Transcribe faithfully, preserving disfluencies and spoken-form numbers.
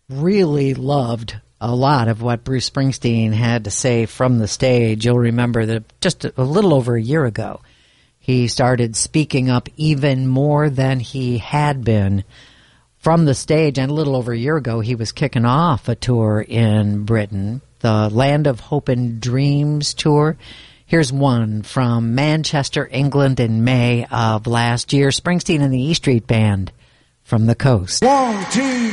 really loved a lot of what Bruce Springsteen had to say from the stage. You'll remember that just a little over a year ago, he started speaking up even more than he had been from the stage. And a little over a year ago, he was kicking off a tour in Britain, the Land of Hope and Dreams tour. Here's one from Manchester, England in May of last year. Springsteen and the E Street Band from the coast. One, two,